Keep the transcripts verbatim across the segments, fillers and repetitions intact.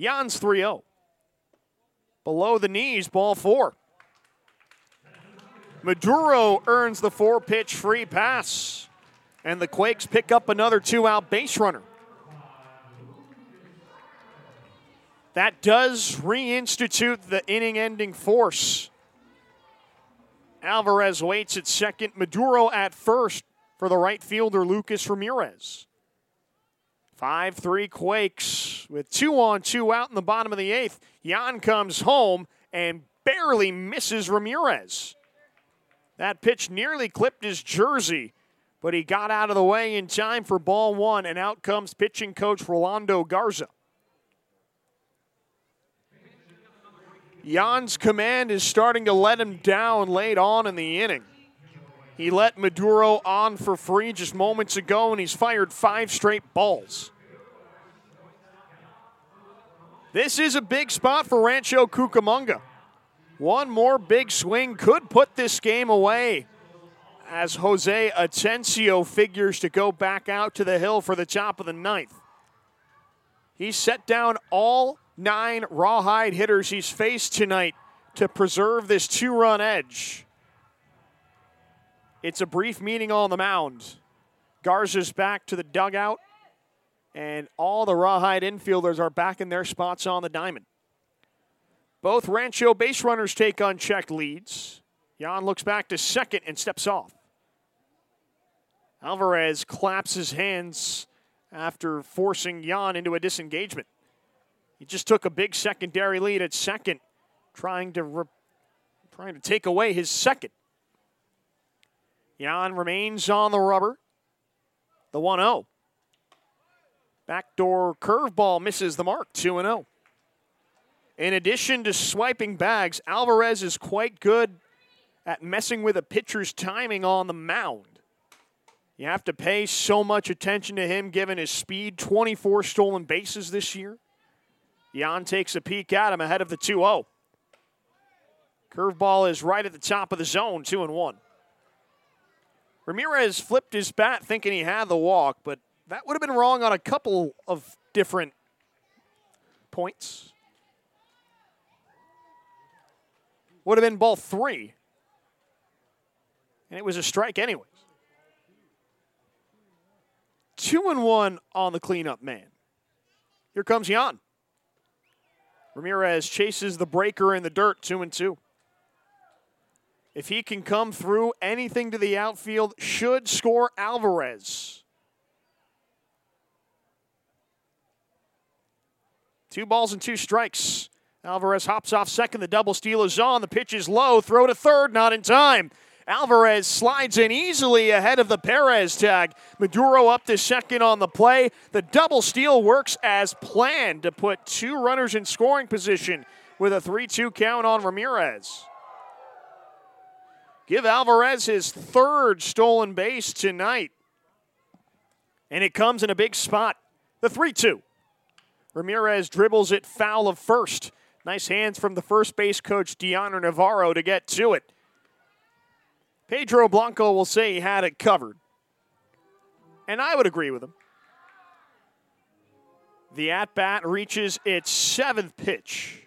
Jan's three oh. Below the knees, ball four. Maduro earns the four-pitch free pass, and the Quakes pick up another two-out base runner. That does reinstitute the inning-ending force. Alvarez waits at second, Maduro at first for the right fielder Lucas Ramirez. five three Quakes with two on, two out in the bottom of the eighth. Jan comes home and barely misses Ramirez. That pitch nearly clipped his jersey, but he got out of the way in time for ball one, and out comes pitching coach Rolando Garza. Jan's command is starting to let him down late on in the inning. He let Maduro on for free just moments ago, and he's fired five straight balls. This is a big spot for Rancho Cucamonga. One more big swing could put this game away as Jose Atencio figures to go back out to the hill for the top of the ninth. He set down all nine Rawhide hitters he's faced tonight to preserve this two-run edge. It's a brief meeting on the mound. Garza's back to the dugout, and all the Rawhide infielders are back in their spots on the diamond. Both Rancho base runners take unchecked leads. Jan looks back to second and steps off. Alvarez claps his hands after forcing Jan into a disengagement. He just took a big secondary lead at second, trying to re- trying to take away his second. Jan remains on the rubber. The one oh. Backdoor curveball misses the mark, two and oh. In addition to swiping bags, Alvarez is quite good at messing with a pitcher's timing on the mound. You have to pay so much attention to him given his speed, twenty-four stolen bases this year. Jan takes a peek at him ahead of the two oh. Curveball is right at the top of the zone, two and one. Ramirez flipped his bat thinking he had the walk, but that would have been wrong on a couple of different points. Would have been ball three. And it was a strike anyways. Two and one on the cleanup man. Here comes Jan. Ramirez chases the breaker in the dirt, two and two. If he can come through, anything to the outfield should score Alvarez. Two balls and two strikes. Alvarez hops off second. The double steal is on. The pitch is low. Throw to third. Not in time. Alvarez slides in easily ahead of the Perez tag. Maduro up to second on the play. The double steal works as planned to put two runners in scoring position with a three two count on Ramirez. Give Alvarez his third stolen base tonight. And it comes in a big spot. The three two. Ramirez dribbles it foul of first. Nice hands from the first base coach, Deanna Navarro, to get to it. Pedro Blanco will say he had it covered. And I would agree with him. The at-bat reaches its seventh pitch.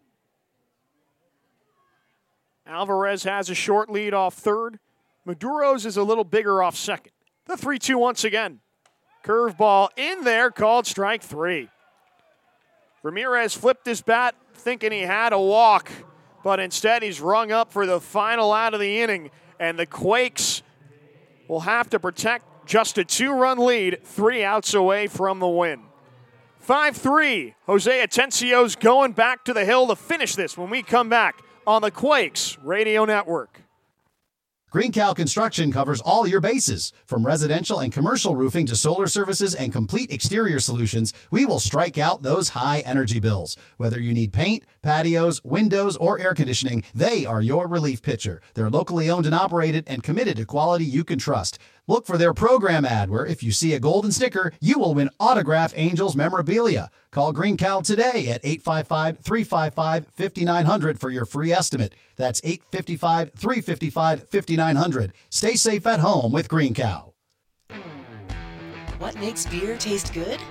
Alvarez has a short lead off third. Maduro's is a little bigger off second. The three two once again. Curveball in there, called strike three. Ramirez flipped his bat thinking he had a walk, but instead he's rung up for the final out of the inning, and the Quakes will have to protect just a two-run lead, three outs away from the win. five three, Jose Atencio's going back to the hill to finish this when we come back on the Quakes Radio Network. GreenCal Construction covers all your bases. From residential and commercial roofing to solar services and complete exterior solutions, we will strike out those high energy bills. Whether you need paint, patios, windows, or air conditioning, they are your relief pitcher. They're locally owned and operated and committed to quality you can trust. Look for their program ad where if you see a golden sticker, you will win Autograph Angels memorabilia. Call GreenCal today at eight five five, three five five, five nine zero zero for your free estimate. That's eight five five, three five five, five nine zero zero. Stay safe at home with GreenCal. What makes beer taste good?